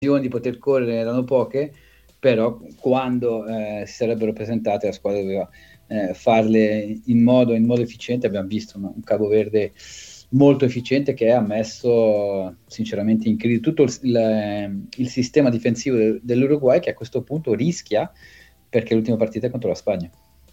di poter correre erano poche, però quando si sarebbero presentate la squadra doveva farle in modo efficiente. Abbiamo visto un Cabo Verde molto efficiente che ha messo sinceramente in crisi tutto il sistema difensivo dell'Uruguay, che a questo punto rischia, perché l'ultima partita è contro la Spagna.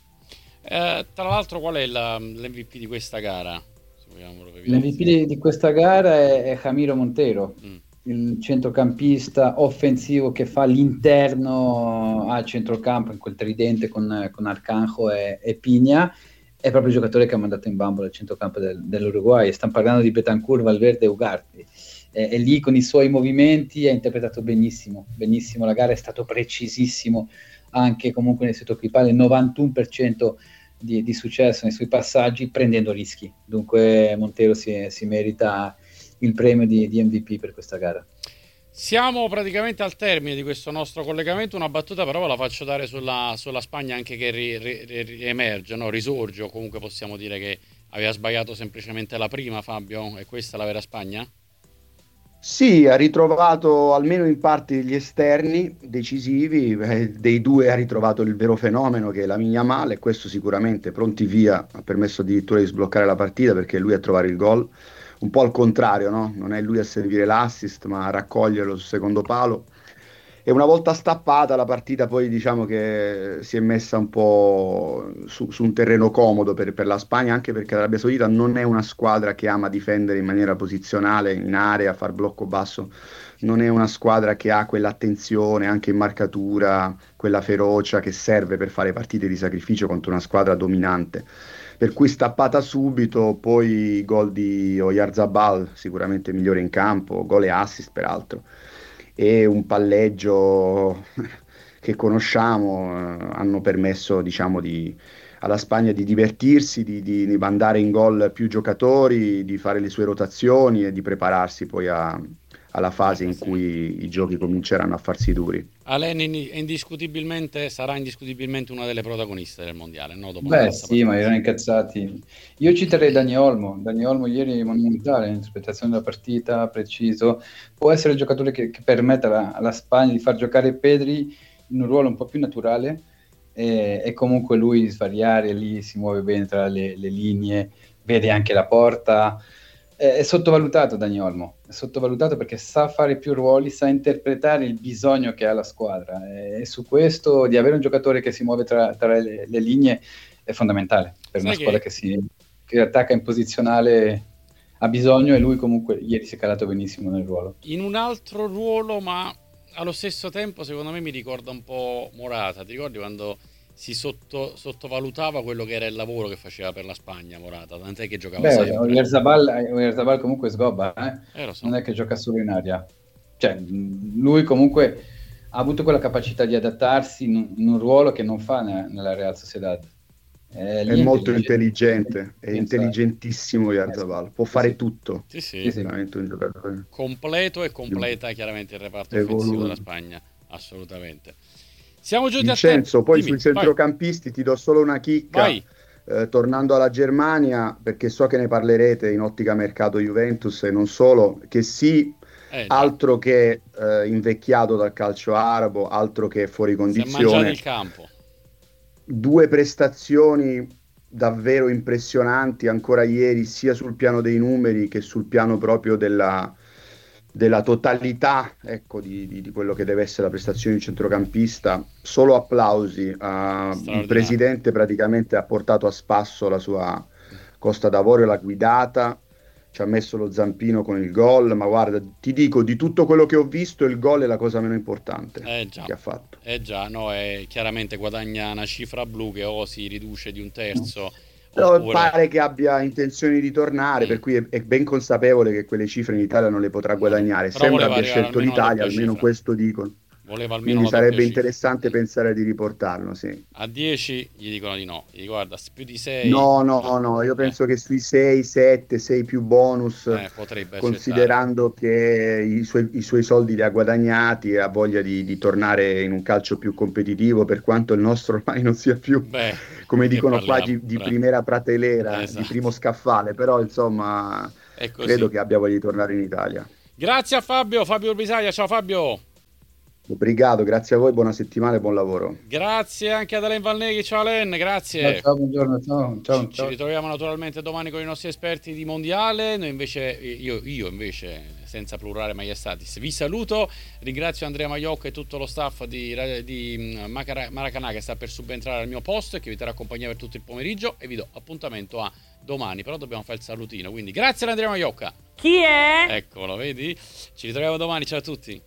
Tra l'altro, qual è l'MVP di questa gara? Se vogliamo proprio L'MVP evidenziare. di questa gara è Jamiro Montero, Mm. il centrocampista offensivo che fa l'interno al centrocampo in quel tridente con Arcanjo e Pigna. È proprio il giocatore che ha mandato in bambola il centrocampo dell'Uruguay. Stiamo parlando di Betancourt, Valverde e Ugarte. E lì con i suoi movimenti ha interpretato benissimo, benissimo la gara, è stato precisissimo anche comunque nei suoi tocchi palla, il 91% di successo nei suoi passaggi, prendendo rischi. Dunque Montero si merita il premio di MVP per questa gara. Siamo praticamente al termine di questo nostro collegamento. Una battuta però ve la faccio dare sulla Spagna, anche che riemerge, no? Risorge, o comunque possiamo dire che aveva sbagliato semplicemente la prima, Fabio, e questa è la vera Spagna? Sì, ha ritrovato almeno in parte gli esterni decisivi, dei due ha ritrovato il vero fenomeno che è la Yamal, e questo sicuramente pronti via ha permesso addirittura di sbloccare la partita perché è lui a trovare il gol, un po' al contrario, no? Non è lui a servire l'assist ma a raccoglierlo sul secondo palo. E una volta stappata la partita poi diciamo che si è messa un po' su un terreno comodo per la Spagna, anche perché l'Arabia Saudita non è una squadra che ama difendere in maniera posizionale in area, far blocco basso, non è una squadra che ha quell'attenzione anche in marcatura, quella ferocia che serve per fare partite di sacrificio contro una squadra dominante. Per cui stappata subito, poi gol di Oyarzabal, sicuramente migliore in campo, gol e assist peraltro, e un palleggio che conosciamo, hanno permesso, diciamo, alla Spagna di divertirsi, di mandare in gol più giocatori, di fare le sue rotazioni e di prepararsi poi alla La fase in prossima. cui i giochi cominceranno a farsi duri. Alen indiscutibilmente sarà indiscutibilmente una delle protagoniste del mondiale, no? Dopo una Beh terza sì, ma partita. erano incazzati. Io citerei Dani Olmo. Dani Olmo ieri monumentale, interpretazione della partita, preciso. Può essere il giocatore che permette alla Spagna di far giocare Pedri in un ruolo un po' più naturale, e comunque lui svariare lì, si muove bene tra le linee, vede anche la porta. È sottovalutato Dani Olmo, è sottovalutato perché sa fare più ruoli, sa interpretare il bisogno che ha la squadra, e su questo di avere un giocatore che si muove tra le linee è fondamentale per una Sai squadra che che attacca in posizionale ha bisogno, e lui comunque ieri si è calato benissimo nel ruolo. in un altro ruolo, ma allo stesso tempo, secondo me mi ricorda un po' Morata. Ti ricordi quando si sottovalutava quello che era il lavoro che faceva per la Spagna Morata? Tant'è che giocava Beh, sempre. Oyarzabal comunque sgobba, Lo so. non è che gioca solo in aria. Cioè, lui comunque ha avuto quella capacità di adattarsi in un ruolo che non fa nella Real Sociedad. È Lì è molto intelligente, intelligente, è pensare. intelligentissimo Sì, Yarzabal, può sì, fare sì, tutto, Sì, sì, sì. sì. veramente un giocatore Completo e completa chiaramente il reparto offensivo della evoluto. Spagna. Assolutamente. Siamo giunti al tempo. Vincenzo, poi sui Dimmi, vai, centrocampisti ti do solo una chicca, vai. tornando alla Germania, perché so che ne parlerete in ottica mercato Juventus e non solo, che sì, Già. altro che invecchiato dal calcio arabo, altro che fuori Si è mangiato il condizione, campo. due prestazioni davvero impressionanti ancora ieri, sia sul piano dei numeri che sul piano proprio della totalità, ecco, di quello che deve essere la prestazione di centrocampista. Solo applausi. Il Straordinario. presidente praticamente ha portato a spasso la sua Costa d'Avorio, l'ha guidata, ci ha messo lo zampino con il gol, ma guarda, ti dico, di tutto quello che ho visto, il gol è la cosa meno importante Già. che ha fatto. Già, no, chiaramente guadagna una cifra blu che o si riduce di un terzo Però oppure... pare che abbia intenzioni di tornare, Mm, per cui è ben consapevole che quelle cifre in Italia non le potrà no. guadagnare. Però Sembra voleva abbia arrivare scelto almeno una l'Italia, doppia almeno cifra. questo dicono. Voleva almeno Quindi una doppia sarebbe cifra. interessante pensare di riportarlo, sì. A 10 gli dicono di no. Gli dico, guarda, più di 6... No, No. no, no, io penso che sui 6, 7, 6 più bonus, Potrebbe accettare. considerando che i suoi soldi li ha guadagnati e ha voglia di tornare in un calcio più competitivo, per quanto il nostro ormai non sia più, Beh, come di che dicono qua, parliamo? di primera prateleira, di Esatto. primo scaffale, però insomma È credo così. che abbia voglia di tornare in Italia. Grazie a Fabio Urbisaglia. Ciao Fabio. Obrigado, grazie a voi, buona settimana e buon lavoro. Grazie anche ad Alain Valneghi, ciao Alain, grazie. Ciao, buongiorno, ciao. Ci ritroviamo naturalmente domani con i nostri esperti di mondiale. Noi invece, io invece, senza plurale maiestatis, vi saluto. Ringrazio Andrea Maiocca e tutto lo staff di Maracanã che sta per subentrare al mio posto e che vi terrà compagnia per tutto il pomeriggio, e vi do appuntamento a domani, però dobbiamo fare il salutino, quindi grazie ad Andrea Maiocca. Chi è? Eccolo, vedi? Ci ritroviamo domani, ciao a tutti.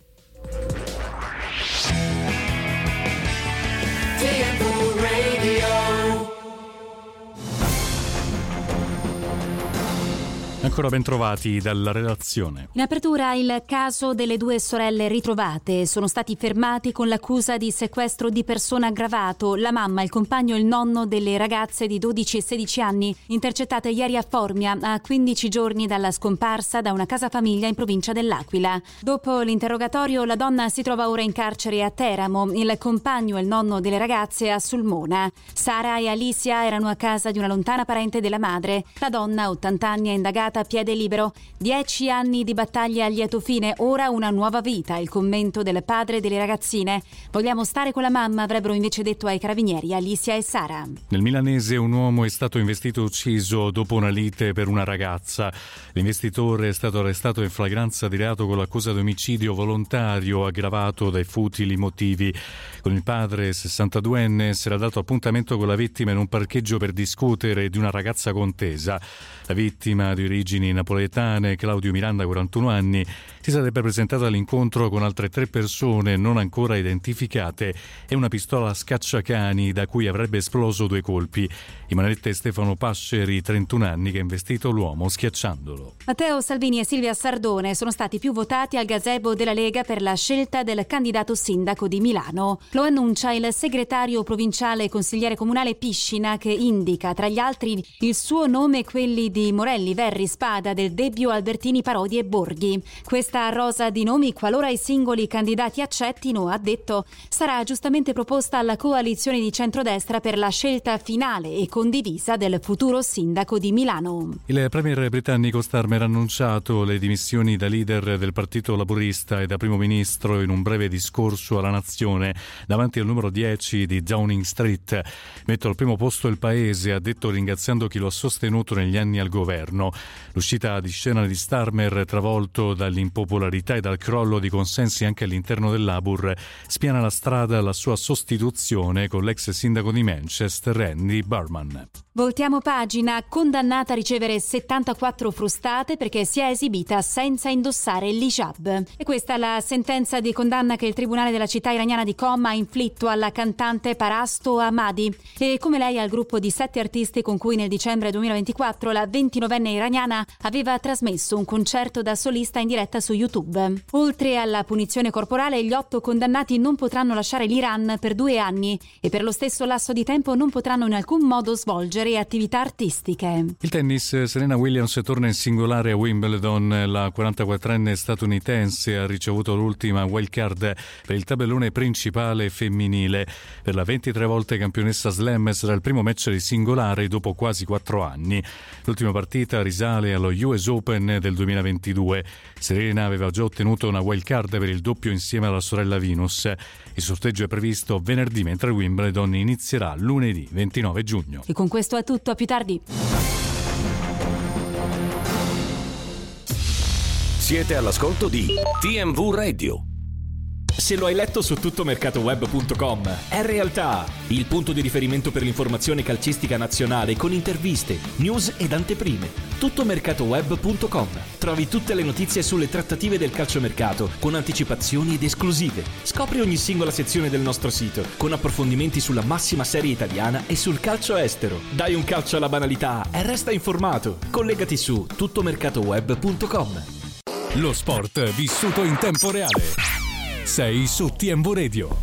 Ancora ben trovati dalla redazione. In apertura il caso delle due sorelle ritrovate. Sono stati fermati con l'accusa di sequestro di persona aggravato. La mamma, il compagno e il nonno delle ragazze di 12 e 16 anni, intercettate ieri a Formia, a 15 giorni dalla scomparsa da una casa famiglia in provincia dell'Aquila. Dopo l'interrogatorio, la donna si trova ora in carcere a Teramo, il compagno e il nonno delle ragazze a Sulmona. Sara e Alicia erano a casa di una lontana parente della madre. La donna, 80 anni, è indagata a piede libero. 10 anni di battaglia a lieto fine, ora una nuova vita. Il commento del padre delle ragazzine. Vogliamo stare con la mamma, avrebbero invece detto ai carabinieri Alicia e Sara. Nel milanese un uomo è stato investito e ucciso dopo una lite per una ragazza. L'investitore è stato arrestato in flagranza di reato con l'accusa di omicidio volontario aggravato dai futili motivi. Con il padre, 62enne, si era dato appuntamento con la vittima in un parcheggio per discutere di una ragazza contesa. La vittima, di origini napoletane, Claudio Miranda, 41 anni, si sarebbe presentato all'incontro con altre 3 persone non ancora identificate e una pistola a scacciacani da cui avrebbe esploso 2 colpi. In manette Stefano Pasceri, 31 anni, che ha investito l'uomo schiacciandolo. Matteo Salvini e Silvia Sardone sono stati più votati al gazebo della Lega per la scelta del candidato sindaco di Milano. Lo annuncia il segretario provinciale e consigliere comunale Piscina, che indica tra gli altri il suo nome e quelli di Morelli, Verri, Spada, Del Debbio, Albertini, Parodi e Borghi. Questa rosa di nomi, qualora i singoli candidati accettino, ha detto, sarà giustamente proposta alla coalizione di centrodestra per la scelta finale e condivisa del futuro sindaco di Milano. Il premier britannico Starmer ha annunciato le dimissioni da leader del Partito Laburista e da primo ministro in un breve discorso alla nazione davanti al numero 10 di Downing Street. Metto al primo posto il paese, ha detto, ringraziando chi lo ha sostenuto negli anni al governo. L'uscita di scena di Starmer, travolto dall'impopolarità e dal crollo di consensi anche all'interno del Labour, spiana la strada alla sua sostituzione con l'ex sindaco di Manchester, Andy Barman. Voltiamo pagina. Condannata a ricevere 74 frustate perché si è esibita senza indossare l'hijab. E questa è la sentenza di condanna che il tribunale della città iraniana di Qom ha inflitto alla cantante Parasto Ahmadi e, come lei, al gruppo di 7 artisti con cui nel dicembre 2024 la 29enne iraniana aveva trasmesso un concerto da solista in diretta su YouTube. Oltre alla punizione corporale, gli 8 condannati non potranno lasciare l'Iran per 2 anni e per lo stesso lasso di tempo non potranno in alcun modo svolgere attività artistiche. Il tennis, Serena Williams torna in singolare a Wimbledon. La 44enne statunitense ha ricevuto l'ultima wildcard per il tabellone principale femminile. Per la 23 volte campionessa slam sarà il primo match di singolare dopo quasi 4 anni. L'ultima partita risale allo US Open del 2022. Serena aveva già ottenuto una wildcard per il doppio insieme alla sorella Venus. Il sorteggio è previsto venerdì, mentre Wimbledon inizierà lunedì 29 giugno. E con questo è tutto, a più tardi. Siete all'ascolto di TMV Radio. Se lo hai letto su tuttomercatoweb.com, è realtà, il punto di riferimento per l'informazione calcistica nazionale con interviste, news ed anteprime. Tuttomercatoweb.com. Trovi tutte le notizie sulle trattative del calciomercato con anticipazioni ed esclusive. Scopri ogni singola sezione del nostro sito con approfondimenti sulla massima serie italiana e sul calcio estero. Dai un calcio alla banalità e resta informato. Collegati su tuttomercatoweb.com. Lo sport vissuto in tempo reale. Sei su TMV Radio.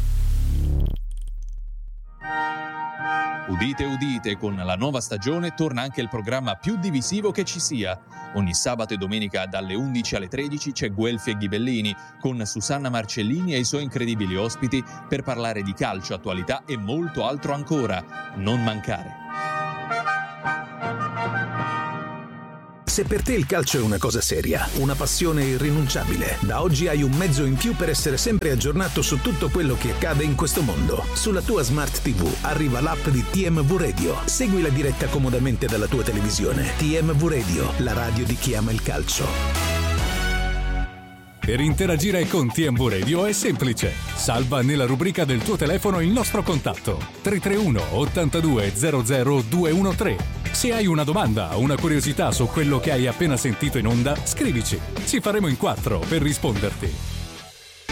Udite, udite, con la nuova stagione torna anche il programma più divisivo che ci sia. Ogni sabato e domenica dalle 11 alle 13 c'è Guelfi e Ghibellini con Susanna Marcellini e i suoi incredibili ospiti per parlare di calcio, attualità e molto altro ancora. Non mancare. Se per te il calcio è una cosa seria, una passione irrinunciabile, da oggi hai un mezzo in più per essere sempre aggiornato su tutto quello che accade in questo mondo. Sulla tua Smart TV arriva l'app di TMV Radio. Segui la diretta comodamente dalla tua televisione. TMV Radio, la radio di chi ama il calcio. Per interagire con TMV Radio è semplice. Salva nella rubrica del tuo telefono il nostro contatto 331 82 00 213. Se hai una domanda o una curiosità su quello che hai appena sentito in onda, scrivici. Ci faremo in 4 per risponderti.